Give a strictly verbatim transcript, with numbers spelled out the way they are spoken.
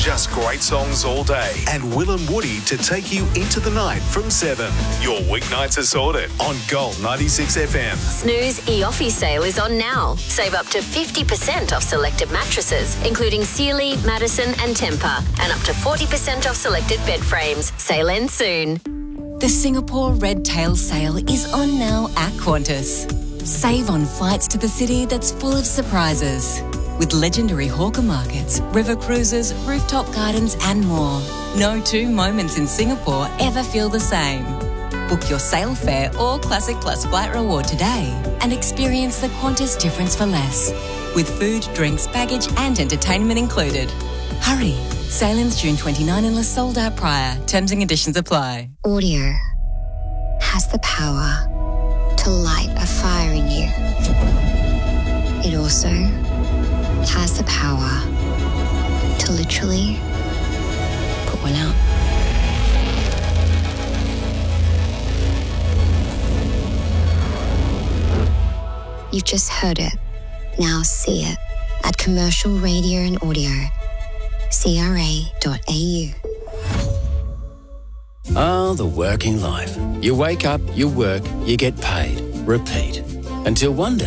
Just great songs all day. And Will and Woody to take you into the night from seven. Your weeknights are sorted on Gold ninety-six F M. Snooze E-Office sale is on now. Save up to fifty percent off selected mattresses, including Sealy, Madison and Tempur, and up to forty percent off selected bed frames. Sale ends soon. The Singapore Red Tail Sale is on now at Qantas. Save on flights to the city that's full of surprises. With legendary hawker markets, river cruises, rooftop gardens and more. No two moments in Singapore ever feel the same. Book your sail fare or Classic Plus flight reward today and experience the Qantas difference for less. With food, drinks, baggage and entertainment included. Hurry! Sail ends June twenty-ninth unless sold out prior. Terms and conditions apply. Audio has the power to light a fire in you. It also has the power to literally put one out. You've just heard it. Now see it at Commercial Radio and Audio. C R A dot A U. Ah, the working life. You wake up, you work, you get paid. Repeat. Until one day